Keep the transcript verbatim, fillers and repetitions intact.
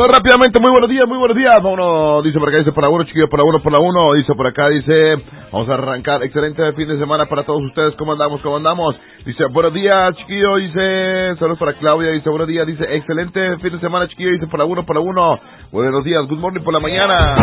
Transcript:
Vámonos rápidamente, muy buenos días, muy buenos días. Vámonos, dice por acá, dice por la uno, chiquillos, por la uno, por la uno. Dice por acá, dice, vamos a arrancar. Excelente fin de semana para todos ustedes. ¿Cómo andamos? ¿Cómo andamos? Dice, buenos días, chiquillos. Dice, saludos para Claudia. Dice, buenos días. Dice, excelente fin de semana, chiquillos. Dice, por la uno, por la uno. Buenos días, good morning por la mañana.